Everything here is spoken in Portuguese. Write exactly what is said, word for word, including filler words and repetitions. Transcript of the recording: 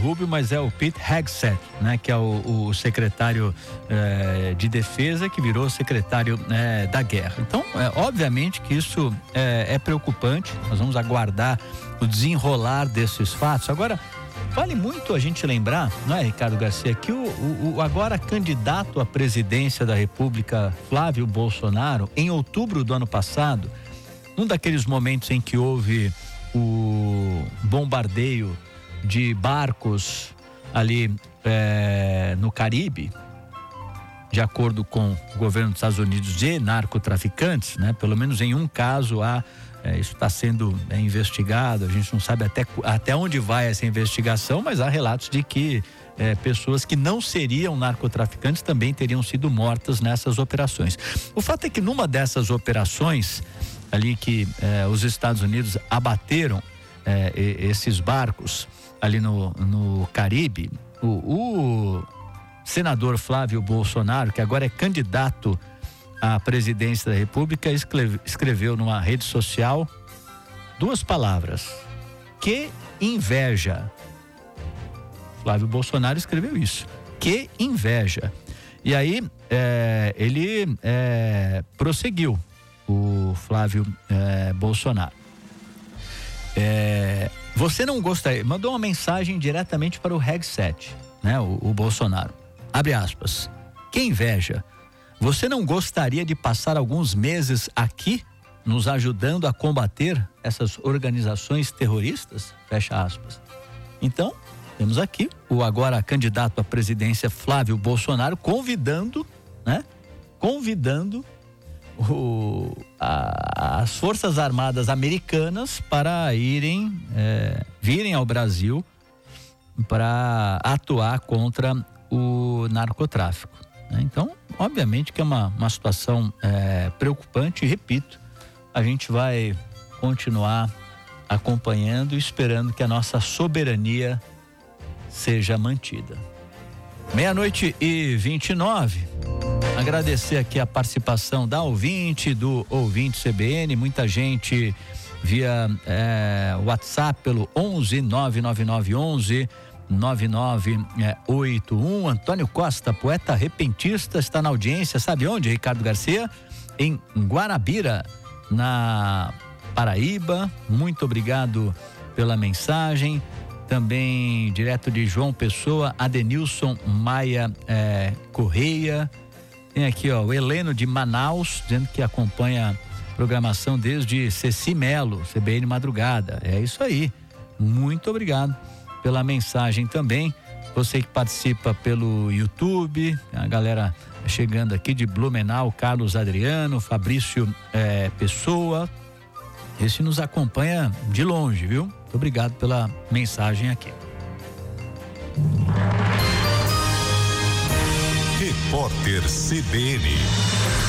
Rubio, mas é o Pete Hegseth, né? Que é o, o secretário eh, de defesa que virou secretário eh, da guerra. Então, é, obviamente que isso é, é preocupante. Nós vamos aguardar o desenrolar desses fatos. Agora, vale muito a gente lembrar, não é, Ricardo Garcia, que o, o, o agora candidato à presidência da República, Flávio Bolsonaro, em outubro do ano passado, num daqueles momentos em que houve o bombardeio de barcos ali é, no Caribe, de acordo com o governo dos Estados Unidos, de narcotraficantes, né? Pelo menos em um caso há, é, isso está sendo é, investigado, a gente não sabe até, até onde vai essa investigação, mas há relatos de que é, pessoas que não seriam narcotraficantes também teriam sido mortas nessas operações. O fato é que numa dessas operações ali que eh, os Estados Unidos abateram eh, esses barcos ali no, no Caribe, o, o senador Flávio Bolsonaro, que agora é candidato à presidência da República, escreve, escreveu numa rede social duas palavras: que inveja. Flávio Bolsonaro escreveu isso: que inveja. E aí eh, ele eh, prosseguiu, o Flávio eh, Bolsonaro. Eh, você não gostaria, mandou uma mensagem diretamente para o Hegseth, né? O, o Bolsonaro. Abre aspas. Que inveja. Você não gostaria de passar alguns meses aqui nos ajudando a combater essas organizações terroristas? Fecha aspas. Então, temos aqui o agora candidato à presidência Flávio Bolsonaro convidando, né? Convidando O, a, as Forças Armadas Americanas para irem, é, virem ao Brasil para atuar contra o narcotráfico, né? Então, obviamente que é uma, uma situação é, preocupante, e repito, a gente vai continuar acompanhando e esperando que a nossa soberania seja mantida. Meia-noite e vinte e nove. Agradecer aqui a participação da ouvinte, do ouvinte C B N, muita gente via é, WhatsApp pelo onze nove nove nove onze nove nove oito um. Antônio Costa, poeta repentista, está na audiência, sabe onde, Ricardo Garcia? Em Guarabira, na Paraíba. Muito obrigado pela mensagem. Também direto de João Pessoa, Adenilson Maia é, Correia. Tem aqui, ó, o Heleno de Manaus, dizendo que acompanha a programação desde Ceci Melo, C B N Madrugada. É isso aí. Muito obrigado pela mensagem também. Você que participa pelo YouTube, a galera chegando aqui de Blumenau, Carlos Adriano, Fabrício é, Pessoa. Esse nos acompanha de longe, viu? Muito obrigado pela mensagem aqui. Repórter C B N.